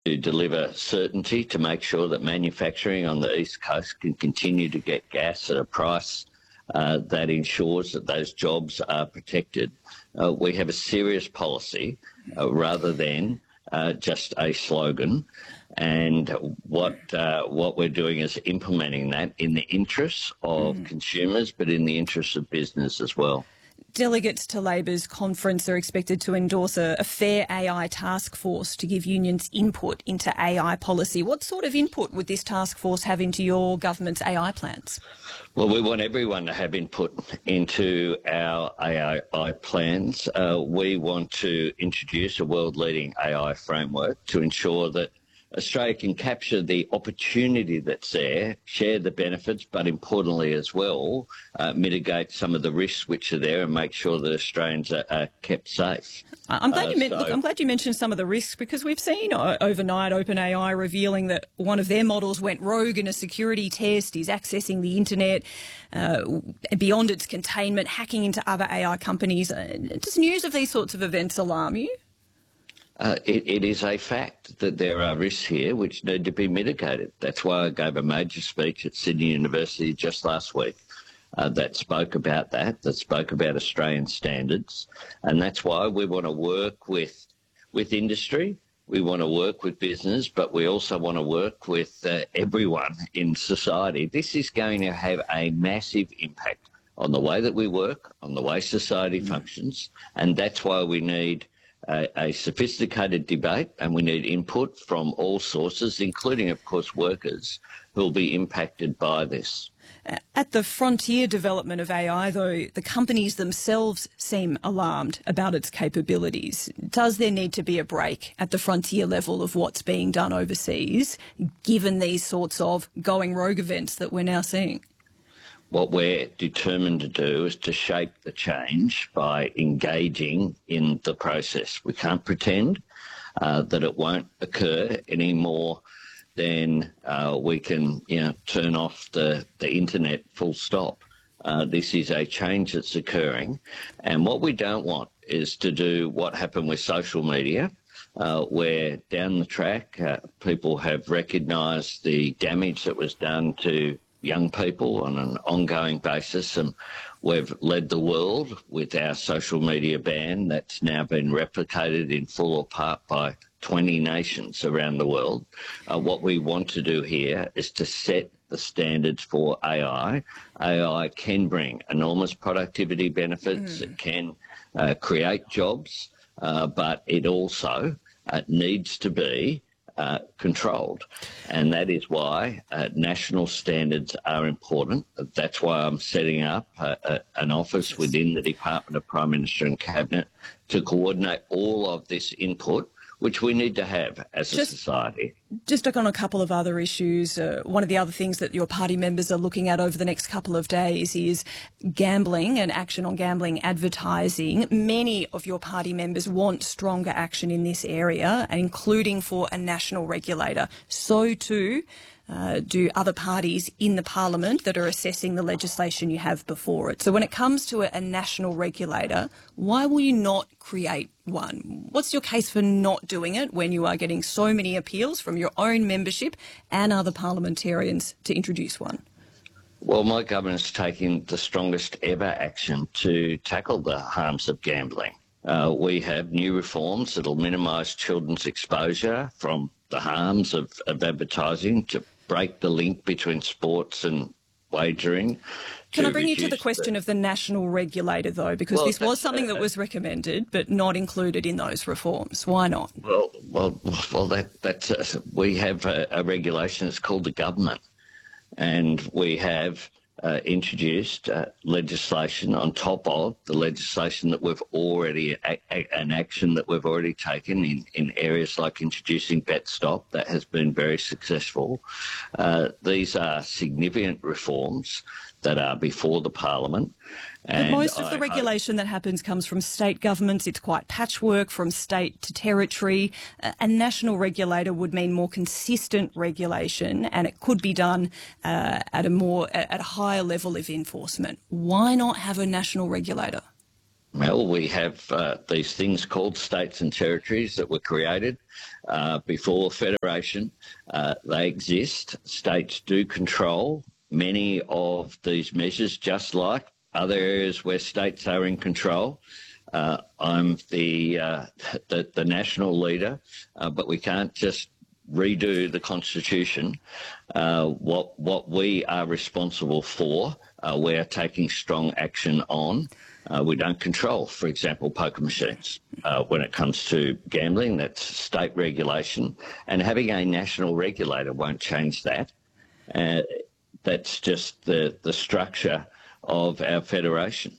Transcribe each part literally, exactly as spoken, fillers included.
to deliver certainty to make sure that manufacturing on the East Coast can continue to get gas at a price uh, that ensures that those jobs are protected. Uh, we have a serious policy uh, rather than uh, just a slogan. And what uh, what we're doing is implementing that in the interests of mm. consumers, but in the interests of business as well. Delegates to Labor's conference are expected to endorse a, a fair A I task force to give unions input into A I policy. What sort of input would this task force have into your government's A I plans? Well, we want everyone to have input into our A I plans. Uh, we want to introduce a world-leading A I framework to ensure that Australia can capture the opportunity that's there, share the benefits, but importantly as well, uh, mitigate some of the risks which are there and make sure that Australians are, are kept safe. I'm glad, uh, you meant, so, look, I'm glad you mentioned some of the risks, because we've seen uh, overnight OpenAI revealing that one of their models went rogue in a security test, is accessing the internet uh, beyond its containment, hacking into other A I companies. Uh, does news of these sorts of events alarm you? Uh, it, it is a fact that there are risks here which need to be mitigated. That's why I gave a major speech at Sydney University just last week uh, that spoke about that, that spoke about Australian standards. And that's why we want to work with, with industry, we want to work with business, but we also want to work with uh, everyone in society. This is going to have a massive impact on the way that we work, on the way society mm. functions, and that's why we need A, a sophisticated debate, and we need input from all sources, including, of course, workers who will be impacted by this. At the frontier development of A I, though, the companies themselves seem alarmed about its capabilities. Does there need to be a break at the frontier level of what's being done overseas, given these sorts of going rogue events that we're now seeing? What we're determined to do is to shape the change by engaging in the process. We can't pretend uh, that it won't occur any more than uh, we can, you know, turn off the, the internet full stop. Uh, this is a change that's occurring. And what we don't want is to do what happened with social media, uh, where down the track uh, people have recognised the damage that was done to young people on an ongoing basis, and we've led the world with our social media ban that's now been replicated in full or part by twenty nations around the world. Uh, what we want to do here is to set the standards for A I. A I can bring enormous productivity benefits, mm. it can uh, create jobs, uh, but it also uh, needs to be Uh, controlled, and that is why uh, national standards are important. That's why I'm setting up uh, uh, an office within the Department of Prime Minister and Cabinet to coordinate all of this input, which we need to have as a just, society. Just on a couple of other issues, uh, one of the other things that your party members are looking at over the next couple of days is gambling and action on gambling advertising. Many of your party members want stronger action in this area, including for a national regulator. So too Uh, do other parties in the parliament that are assessing the legislation you have before it. So when it comes to a, a national regulator, why will you not create one? What's your case for not doing it when you are getting so many appeals from your own membership and other parliamentarians to introduce one? Well, my government's taking the strongest ever action to tackle the harms of gambling. Uh, we have new reforms that will minimise children's exposure from the harms of, of advertising, to break the link between sports and wagering. Can I bring you to the question the... of the national regulator, though, because well, this was something uh, that was recommended but not included in those reforms. Why not? Well, well, well. That that's uh, we have a, a regulation. It's called the government, and we have Uh, introduced uh, legislation on top of the legislation that we've already, a, a, an action that we've already taken in, in areas like introducing BetStop. That has been very successful. Uh, these are significant reforms that are before the Parliament. But most of the I regulation hope... that happens comes from state governments. It's quite patchwork from state to territory. A national regulator would mean more consistent regulation, and it could be done uh, at a more at a higher level of enforcement. Why not have a national regulator? Well, we have uh, these things called states and territories that were created uh, before federation. Uh, they exist. States do control many of these measures, just like other areas where states are in control. Uh, I'm the, uh, the the national leader, uh, but we can't just redo the Constitution. Uh, what what we are responsible for, uh, we are taking strong action on. Uh, we don't control, for example, poker machines. Uh, when it comes to gambling, that's state regulation, and having a national regulator won't change that. Uh, that's just the, the structure of our federation.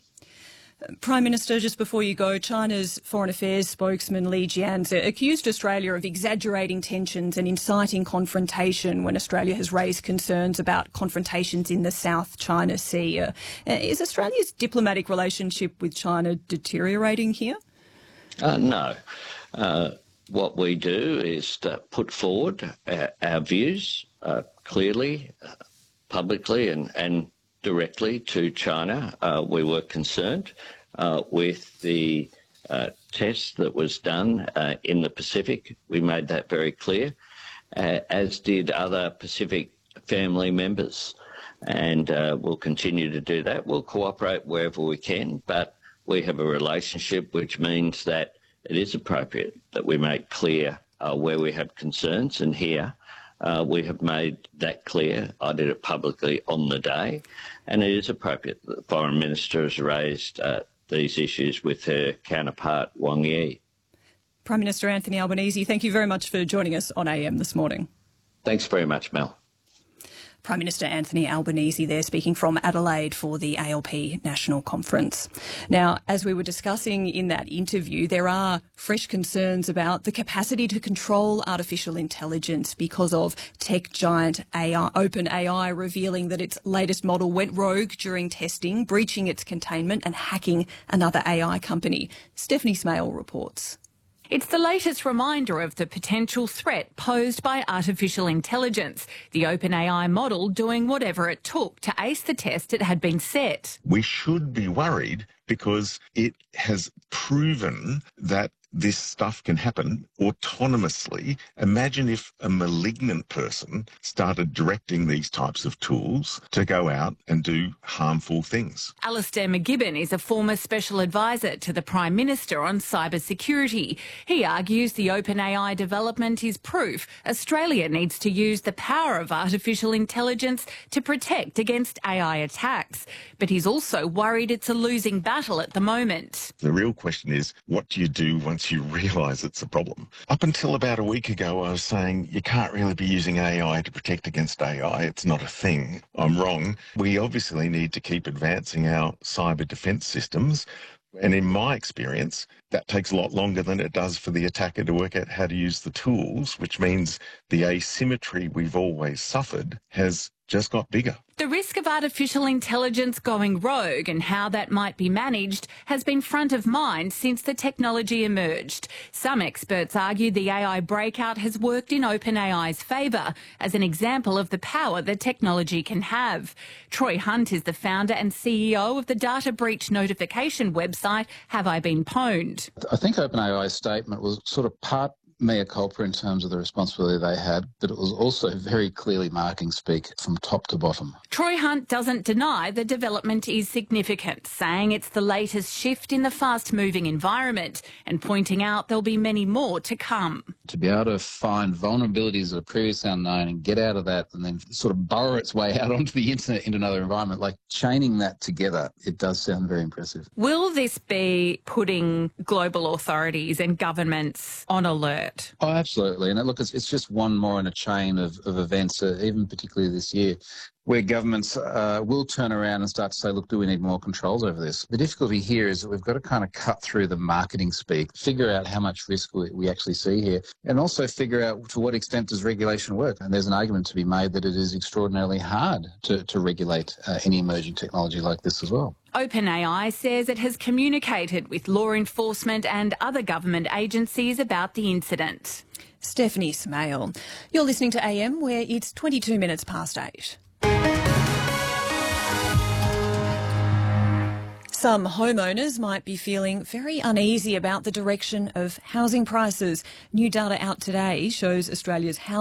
Prime Minister, just before you go, China's Foreign Affairs spokesman Li Jian accused Australia of exaggerating tensions and inciting confrontation when Australia has raised concerns about confrontations in the South China Sea. Uh, is Australia's diplomatic relationship with China deteriorating here? Uh, no. Uh, what we do is to put forward our, our views uh, clearly, uh, publicly and, and directly to China. Uh, we were concerned uh, with the uh, test that was done uh, in the Pacific. We made that very clear, uh, as did other Pacific family members. And uh, we'll continue to do that. We'll cooperate wherever we can, but we have a relationship, which means that it is appropriate that we make clear uh, where we have concerns. And here, Uh, we have made that clear. I did it publicly on the day, and it is appropriate that the Foreign Minister has raised uh, these issues with her counterpart, Wang Yi. Prime Minister Anthony Albanese, thank you very much for joining us on A M this morning. Thanks very much, Mel. Prime Minister Anthony Albanese there, speaking from Adelaide for the A L P National Conference. Now, as we were discussing in that interview, there are fresh concerns about the capacity to control artificial intelligence because of tech giant A I, OpenAI revealing that its latest model went rogue during testing, breaching its containment and hacking another A I company. Stephanie Smale reports. It's the latest reminder of the potential threat posed by artificial intelligence, the OpenAI model doing whatever it took to ace the test it had been set. We should be worried because it has proven that this stuff can happen autonomously. Imagine if a malignant person started directing these types of tools to go out and do harmful things. Alistair McGibbon is a former special advisor to the Prime Minister on cybersecurity. He argues the OpenAI development is proof Australia needs to use the power of artificial intelligence to protect against A I attacks. But he's also worried it's a losing battle at the moment. The real question is, what do you do once you realise it's a problem? Up until about a week ago, I was saying you can't really be using A I to protect against A I. It's not a thing. I'm wrong. We obviously need to keep advancing our cyber defence systems. And in my experience, that takes a lot longer than it does for the attacker to work out how to use the tools, which means the asymmetry we've always suffered has just got bigger. The risk of artificial intelligence going rogue and how that might be managed has been front of mind since the technology emerged. Some experts argue the A I breakout has worked in OpenAI's favour as an example of the power the technology can have. Troy Hunt is the founder and C E O of the data breach notification website Have I Been Pwned? I think OpenAI's statement was sort of part mea culpa in terms of the responsibility they had, but it was also very clearly marketing speak from top to bottom. Troy Hunt doesn't deny the development is significant, saying it's the latest shift in the fast-moving environment and pointing out there'll be many more to come. To be able to find vulnerabilities that are previously unknown and get out of that and then sort of burrow its way out onto the internet into another environment, like chaining that together, it does sound very impressive. Will this be putting global authorities and governments on alert? Oh, absolutely. And look, it's, it's just one more in a chain of, of events, uh, even particularly this year, where governments uh, will turn around and start to say, look, do we need more controls over this? The difficulty here is that we've got to kind of cut through the marketing speak, figure out how much risk we, we actually see here, and also figure out to what extent does regulation work. And there's an argument to be made that it is extraordinarily hard to, to regulate uh, any emerging technology like this as well. OpenAI says it has communicated with law enforcement and other government agencies about the incident. Stephanie Smale. You're listening to A M, where it's twenty-two minutes past eight. Some homeowners might be feeling very uneasy about the direction of housing prices. New data out today shows Australia's housing